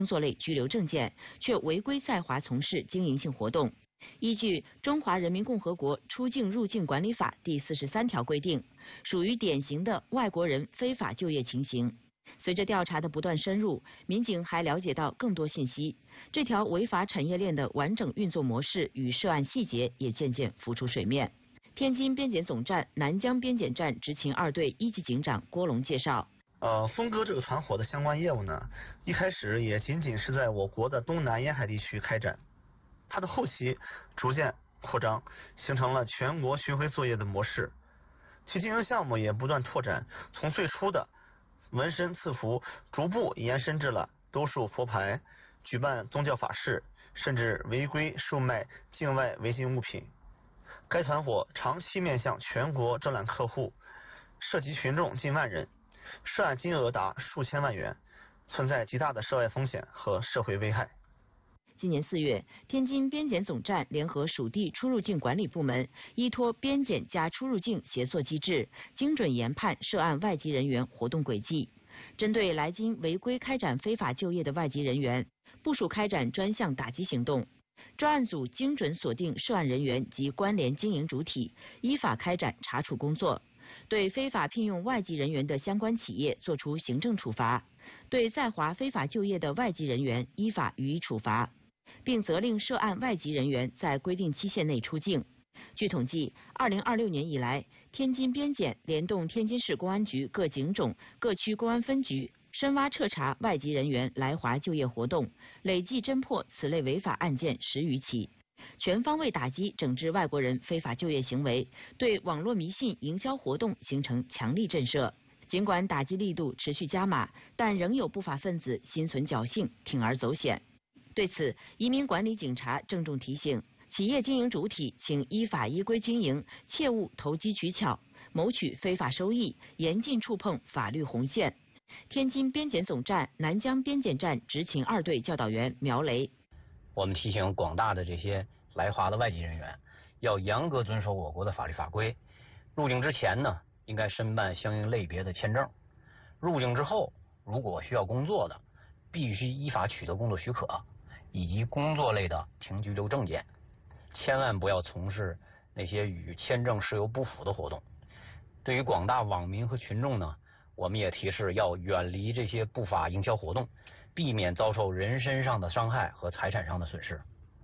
工作类居留证件，却违规在华从事经营性活动。依据《中华人民共和国出境入境管理法》第43条规定，属于典型的外国人非法就业情形。随着调查的不断深入，民警还了解到更多信息，这条违法产业链的完整运作模式与涉案细节也渐渐浮出水面。天津边检总站南江边检站执勤2队1级警长郭龙介绍。 峰哥这个团伙的相关业务呢，一开始也仅仅是在我国的东南沿海地区开展，它的后期逐渐扩张，形成了全国巡回作业的模式，其经营项目也不断拓展，从最初的纹身赐福，逐步延伸至了兜售佛牌、举办宗教法事，甚至违规售卖境外违禁物品。该团伙长期面向全国招揽客户，涉及群众近万人，涉案金额达数千万元，存在极大的涉外风险和社会危害。 今年4月，天津边检总站联合属地出入境管理部门，依托边检加出入境协作机制，精准研判涉案外籍人员活动轨迹。针对来京违规开展非法就业的外籍人员，部署开展专项打击行动。专案组精准锁定涉案人员及关联经营主体，依法开展查处工作。对非法聘用外籍人员的相关企业作出行政处罚，对在华非法就业的外籍人员依法予以处罚，并责令涉案外籍人员在规定期限内出境。据统计，2026年以来，天津边检联动天津市公安局各警种、各区公安分局，深挖彻查外籍人员来华就业活动，累计侦破此类违法案件10余起，全方位打击整治外国人非法就业行为，对网络迷信营销活动形成强力震慑。尽管打击力度持续加码，但仍有不法分子心存侥幸，铤而走险。对此，移民管理警察郑重提醒，企业经营主体请依法依规经营，切勿投机取巧，谋取非法收益，严禁触碰法律红线。天津边检总站南江边检站执勤2队教导员苗雷： 我们提醒广大的这些来华的外籍人员，要严格遵守我国的法律法规。入境之前呢，应该申办相应类别的签证；入境之后，如果需要工作的，必须依法取得工作许可以及工作类的停居留证件，千万不要从事那些与签证事由不符的活动。对于广大网民和群众呢，我们也提示要远离这些不法营销活动，避免遭受人身上的伤害和财产上的损失。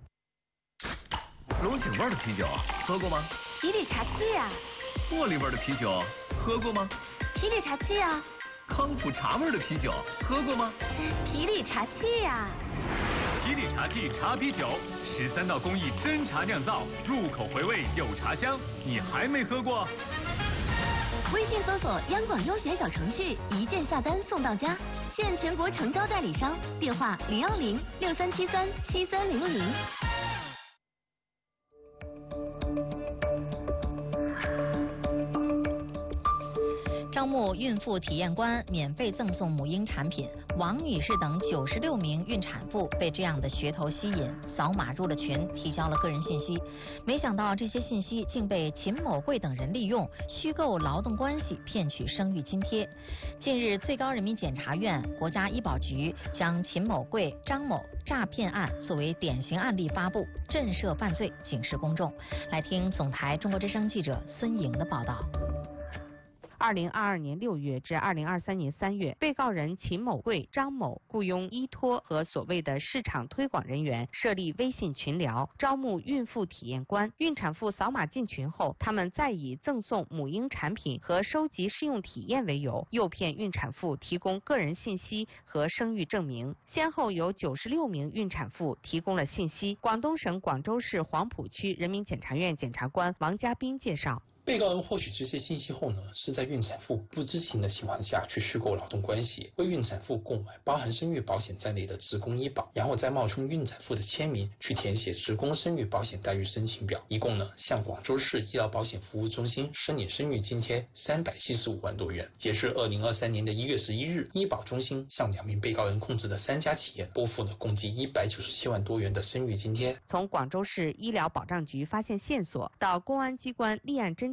龙井味的啤酒喝过吗？ 皮里茶气呀。 茉莉味的啤酒喝过吗？ 皮里茶气呀。 康普茶味的啤酒喝过吗？ 皮里茶气呀。 皮里茶气茶啤酒，13道工艺真茶酿造，入口回味有茶香，你还没喝过？ 微信搜索央广优选小程序，一键下单送到家，现全国诚招代理商，电话01063737300。 招募孕妇体验官，免费赠送母婴产品。王女士等96名孕产妇被这样的噱头吸引，扫码入了群，提交了个人信息。没想到这些信息竟被秦某贵等人利用，虚构劳动关系，骗取生育津贴。近日，最高人民检察院、国家医保局将秦某贵、张某诈骗案作为典型案例发布，震慑犯罪，警示公众。来听总台中国之声记者孙颖的报道。 2022年6月至2023年3月，被告人秦某贵、张某雇佣依托和所谓的市场推广人员设立微信群聊，招募孕妇体验官。孕产妇扫码进群后，他们再以赠送母婴产品和收集试用体验为由，诱骗孕产妇提供个人信息和生育证明。先后有96名孕产妇提供了信息。广东省广州市黄埔区人民检察院检察官王家斌介绍。 被告人获取这些信息后呢，是在孕产妇不知情的情况下去虚构劳动关系，为孕产妇购买包含生育保险在内的职工医保，然后再冒充孕产妇的签名去填写职工生育保险待遇申请表，一共呢向广州市医疗保险服务中心申领生育津贴375万多元。截至2023年1月11日，医保中心向2名被告人控制的3家企业拨付了共计197万多元的生育津贴。 从广州市医疗保障局发现线索，到公安机关立案侦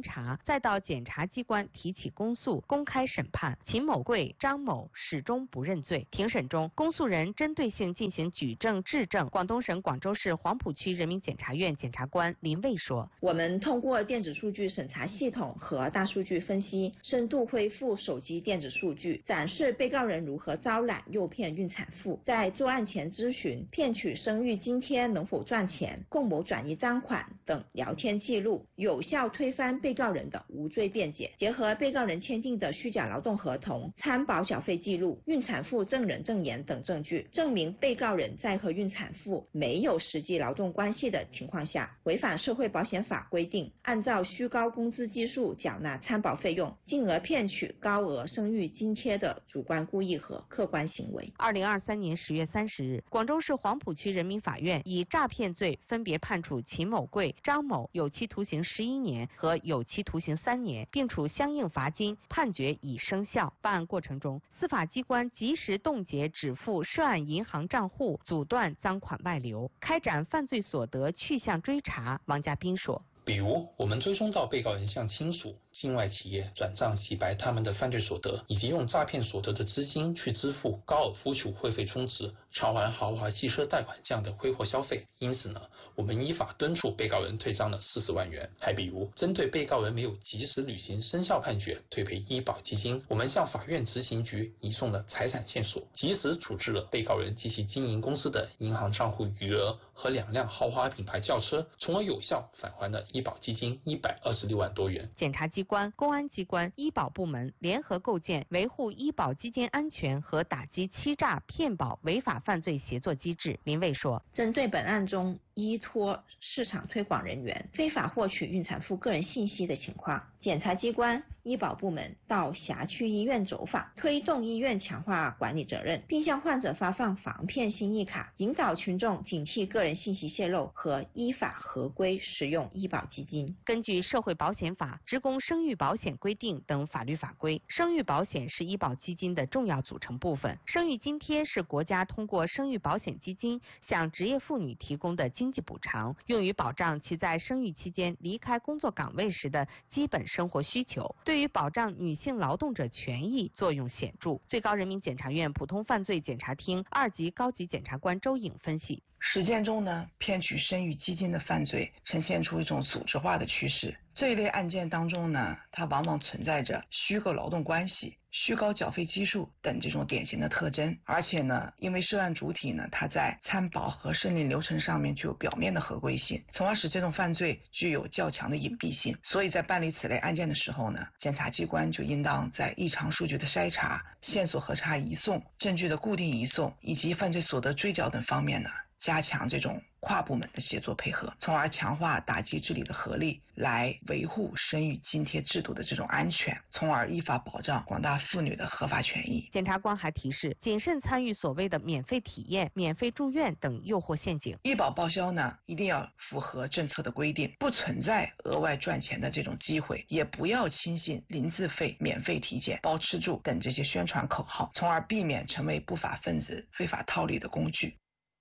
查，再到检察机关提起公诉，公开审判。秦某贵、张某始终不认罪。庭审中，公诉人针对性进行举证质证。广东省广州市黄埔区人民检察院检察官林卫说：“ 我们通过电子数据审查系统和大数据分析，深度恢复手机电子数据，展示被告人如何招揽、诱骗孕产妇，在作案前咨询、骗取生育津贴能否赚钱、共谋转移赃款等聊天记录，有效推翻被告人的无罪辩解。结合被告人签订的虚假劳动合同、参保缴费记录、孕产妇证人证言等证据，证明被告人在和孕产妇没有实际劳动关系的情况下，违反社会保险法规定，按照虚高工资基数缴纳参保费用，进而骗取高额生育津贴的主观故意和客观行为。 2023年10月30日，广州市黄埔区人民法院以诈骗罪分别判处秦某贵、张某有期徒刑11年和有期徒刑3年，并处相应罚金，判决已生效。办案过程中，司法机关及时冻结止付涉案银行账户，阻断赃款外流，开展犯罪所得去向追查。王家斌说。 比如，我们追踪到被告人向亲属、境外企业转账洗白他们的犯罪所得，以及用诈骗所得的资金去支付高尔夫球会费充值、偿还豪华汽车贷款这样的挥霍消费。因此呢，我们依法敦促被告人退赃了40万元。还比如，针对被告人没有及时履行生效判决退赔医保基金，我们向法院执行局移送了财产线索，及时处置了被告人及其经营公司的银行账户余额和2辆豪华品牌轿车，从而有效返还了医保基金126万多元。 检察机关、公安机关、医保部门联合构建维护医保基金安全和打击欺诈骗保违法犯罪协作机制。林卫说， 针对本案中依托市场推广人员非法获取孕产妇个人信息的情况，检察机关、医保部门到辖区医院走访，推动医院强化管理责任，并向患者发放防骗心意卡，引导群众警惕个人信息泄露和依法合规使用医保基金。 根据社会保险法、职工生育保险规定等法律法规，生育保险是医保基金的重要组成部分。生育津贴是国家通过生育保险基金向职业妇女提供的经济补偿，用于保障其在生育期间离开工作岗位时的基本生活需求，对于保障女性劳动者权益作用显著。最高人民检察院普通犯罪检察厅2级高级检察官周颖分析， 实践中呢，骗取生育基金的犯罪呈现出一种组织化的趋势。这一类案件当中呢，它往往存在着虚构劳动关系、虚高缴费基数等这种典型的特征。而且呢，因为涉案主体呢，它在参保和审理流程上面具有表面的合规性，从而使这种犯罪具有较强的隐蔽性。所以在办理此类案件的时候呢，检察机关就应当在异常数据的筛查、线索核查移送、证据的固定移送以及犯罪所得追缴等方面呢，加强这种跨部门的协作配合，从而强化打击治理的合力，来维护生育津贴制度的这种安全，从而依法保障广大妇女的合法权益。 检察官还提示，谨慎参与所谓的免费体验、免费住院等诱惑陷阱。 医保报销呢，一定要符合政策的规定，不存在额外赚钱的这种机会，也不要轻信零自费、免费体检、包吃住等这些宣传口号，从而避免成为不法分子非法套利的工具。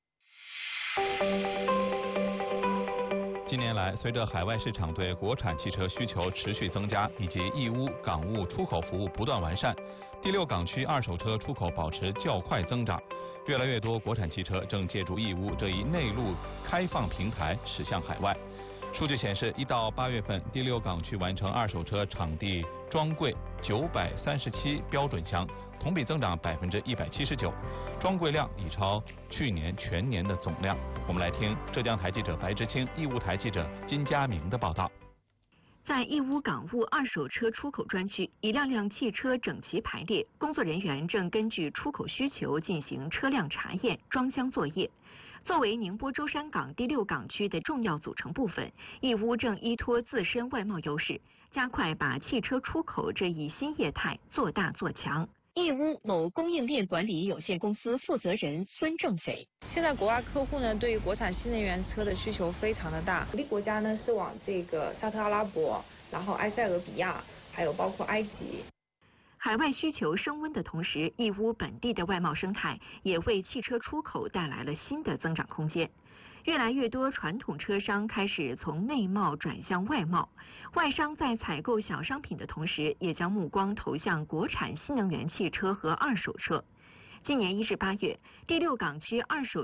近年来，随着海外市场对国产汽车需求持续增加，以及义乌港务出口服务不断完善，第6港区二手车出口保持较快增长。越来越多国产汽车正借助义乌这一内陆开放平台驶向海外。数据显示，1到8月份，第6港区完成二手车场地装柜937标准箱，同比增长179%，装柜量已超去年全年的总量。我们来听浙江台记者白之清、义乌台记者金佳明的报道。 在义乌港务二手车出口专区，一辆辆汽车整齐排列，工作人员正根据出口需求进行车辆查验、装箱作业。作为宁波舟山港第6港区的重要组成部分，义乌正依托自身外贸优势，加快把汽车出口这一新业态做大做强。义乌某供应链管理有限公司负责人孙正斐： 现在国外客户呢，对于国产新能源车的需求非常的大，鼓励国家呢是往这个沙特阿拉伯，然后埃塞俄比亚，还有包括埃及。 海外需求升温的同时，义乌本地的外贸生态也为汽车出口带来了新的增长空间。越来越多传统车商开始从内贸转向外贸，外商在采购小商品的同时，也将目光投向国产新能源汽车和二手车。今年1至8月，第6港区二手